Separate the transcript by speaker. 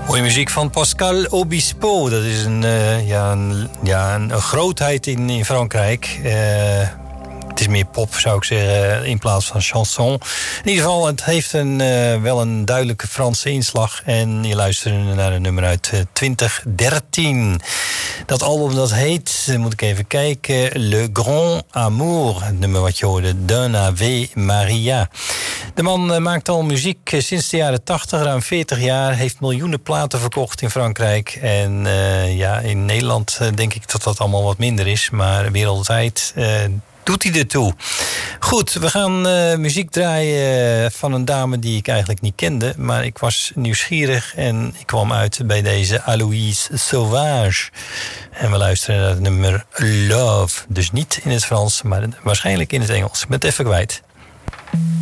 Speaker 1: Mooie muziek van Pascal Obispo. Dat is een grootheid in Frankrijk. Het is meer pop, zou ik zeggen, in plaats van chanson. In ieder geval, het heeft wel een duidelijke Franse inslag. En je luistert naar een nummer uit 2013. Dat album dat heet, moet ik even kijken, Le Grand Amour. Het nummer wat je hoorde, D'un Ave Maria. De man maakt al muziek sinds de jaren 80, ruim 40 jaar. Heeft miljoenen platen verkocht in Frankrijk. En in Nederland denk ik dat dat allemaal wat minder is. Maar wereldwijd doet hij ertoe. Goed, we gaan muziek draaien van een dame die ik eigenlijk niet kende. Maar ik was nieuwsgierig en ik kwam uit bij deze Aloïse Sauvage. En we luisteren naar het nummer Love. Dus niet in het Frans, maar waarschijnlijk in het Engels. Ik ben het even kwijt.